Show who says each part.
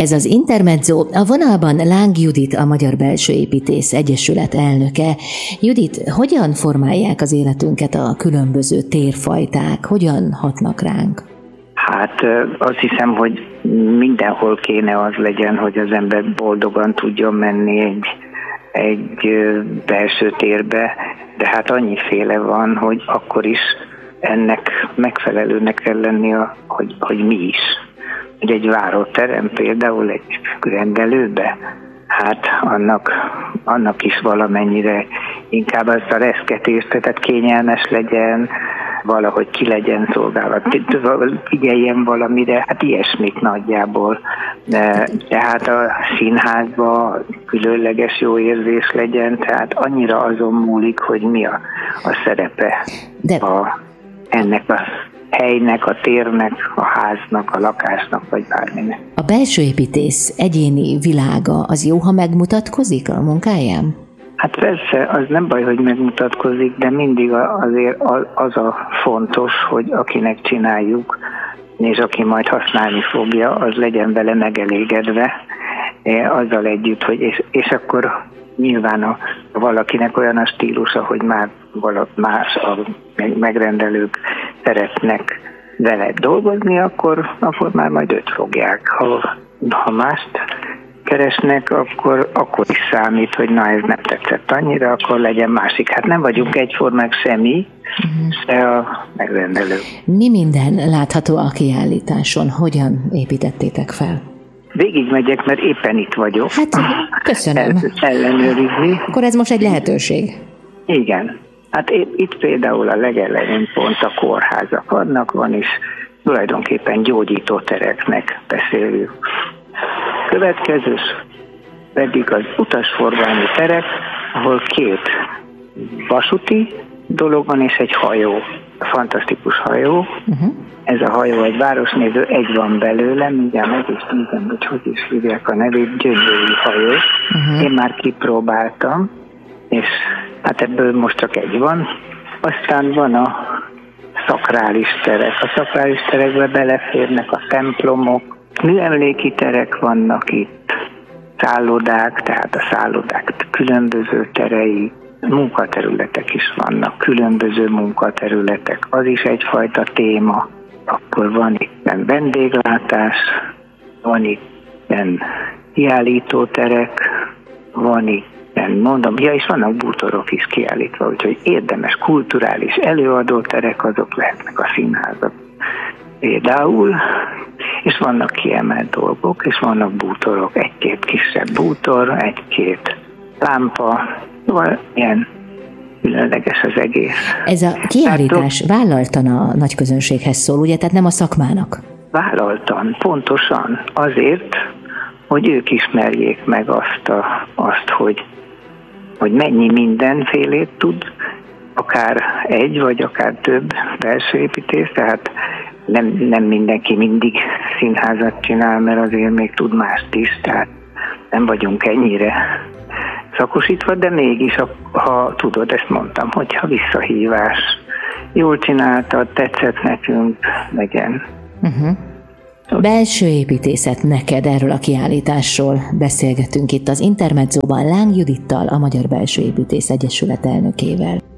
Speaker 1: Ez az Intermezzo, a vonalban Láng Judit, a Magyar Belsőépítész Egyesület elnöke. Judit, hogyan formálják az életünket a különböző térfajták? Hogyan hatnak ránk?
Speaker 2: Hát azt hiszem, hogy mindenhol kéne az legyen, hogy az ember boldogan tudjon menni egy belső térbe, de hát annyiféle van, hogy akkor is ennek megfelelőnek kell lennie, hogy mi is. Hogy egy váróterem például egy rendelőbe, hát annak is valamennyire inkább az a reszketést, tehát kényelmes legyen, valahogy ki legyen szolgálva, figyeljen valamire, hát ilyesmit nagyjából. Tehát a színházban különleges jó érzés legyen, tehát annyira azon múlik, hogy mi a szerepe ennek a helynek, a térnek, a háznak, a lakásnak, vagy bárminek.
Speaker 1: A belsőépítész egyéni világa az jó, ha megmutatkozik a munkáján?
Speaker 2: Hát persze, az nem baj, hogy megmutatkozik, de mindig azért az a fontos, hogy akinek csináljuk, és aki majd használni fogja, az legyen vele megelégedve, azzal együtt, hogy és akkor nyilván valakinek olyan a stílusa, hogy már más a megrendelők szeretnek vele dolgozni, akkor már majd őt fogják. Ha mást keresnek, akkor is számít, hogy na ez nem tetszett annyira, akkor legyen másik. Hát nem vagyunk egyformák semmi, se a megrendelő.
Speaker 1: Mi minden látható a kiállításon? Hogyan építettétek fel?
Speaker 2: Végigmegyek, mert éppen itt vagyok.
Speaker 1: Hát, köszönöm.
Speaker 2: Ellenőrizni.
Speaker 1: Akkor ez most egy lehetőség.
Speaker 2: Igen. Hát itt például a legelején pont a kórházak van is tulajdonképpen gyógyítótereknek beszélünk. Következő pedig az utasforgalmi terek, ahol 2 vasúti dolog van és egy hajó, fantasztikus hajó. Ez a hajó egy városnéző, egy van belőle, mindjárt meg is nézem, hogy is hívják a nevét, gyönyörű hajó. Én már kipróbáltam, és hát ebből most csak egy van. Aztán van a szakrális terek. A szakrális terekbe beleférnek a templomok, műemléki terek vannak itt, szállodák, tehát a szállodák különböző terei, munkaterületek is vannak, különböző munkaterületek, az is egyfajta téma. Akkor van itt vendéglátás, van itt kiállítóterek, van itt, és vannak bútorok is kiállítva, úgyhogy érdemes kulturális előadóterek, azok lehetnek a színházak például, és vannak kiemelt dolgok, és vannak bútorok, 1-2 kisebb bútor, 1-2 lámpa, szóval ilyen különleges az egész.
Speaker 1: Ez a kiállítás vállaltan a nagy közönséghez szól, ugye? Tehát nem a szakmának?
Speaker 2: Vállaltan, pontosan azért, hogy ők ismerjék meg azt hogy mennyi mindenfélét tud, akár egy, vagy akár több belsőépítész, tehát nem mindenki mindig színházat csinál, mert azért még tud mást is, tehát nem vagyunk ennyire szakosítva, de mégis, ha tudod, ezt mondtam, hogyha visszahívás, jól csináltad, tetszett nekünk, legyen.
Speaker 1: Belső építészet neked, erről a kiállításról beszélgetünk itt az Intermezzóban Láng Judittal, a Magyar Belsőépítész Egyesület elnökével.